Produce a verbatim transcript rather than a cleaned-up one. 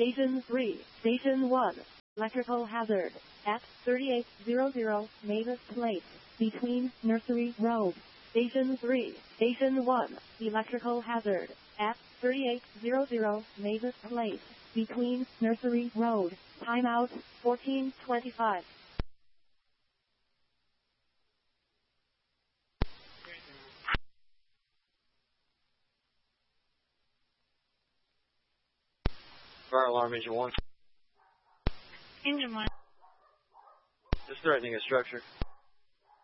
Station three, Station one, electrical hazard, at thirty-eight hundred Mavis Place, between Nursery Road. Station three, Station one, electrical hazard, at thirty-eight hundred Mavis Place, between Nursery Road. Timeout, fourteen twenty-five. Fire alarm, engine one. Engine one. Just threatening a structure.